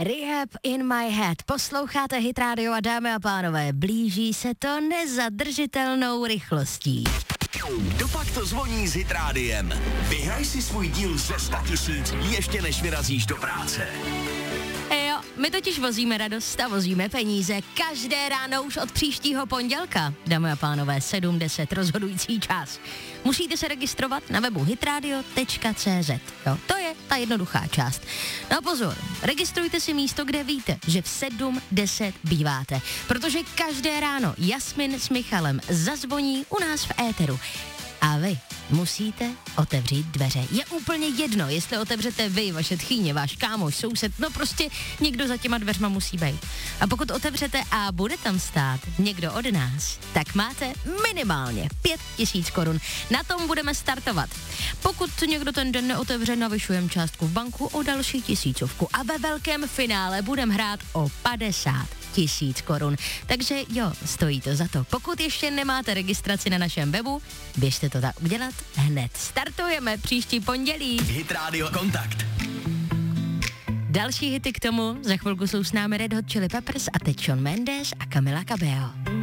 Rehab in my head. Posloucháte Hit Radio a dámy a pánové, blíží se to nezadržitelnou rychlostí. Dopak to zvoní s Hit Rádiem. Vyhraj si svůj díl ze 100 000 ještě než vyrazíš do práce. Jo, my totiž vozíme radost a vozíme peníze každé ráno už od příštího pondělka. Dámy a pánové, 7:10 rozhodující čas. Musíte se registrovat na webu hitradio.cz. Jo, to je ta jednoduchá část. No pozor, registrujte si místo, kde víte, že v 7:10 býváte, protože každé ráno Jasmin s Michalem zazvoní u nás v éteru. A vy musíte otevřít dveře. Je úplně jedno, jestli otevřete vy, vaše tchýně, váš kámoš, soused, no prostě někdo za těma dveřma musí být. A pokud otevřete a bude tam stát někdo od nás, tak máte minimálně 5 000 korun. Na tom budeme startovat. Pokud někdo ten den neotevře, navyšujeme částku v banku o další 1000 a ve velkém finále budeme hrát o 50 000 korun. Takže jo, stojí to za to. Pokud ještě nemáte registraci na našem webu, běžte to tak udělat hned. Startujeme příští pondělí. Hit Radio Kontakt. Další hity k tomu, za chvilku jsou s námi Red Hot Chili Peppers a teď Shawn Mendes a Camila Cabello.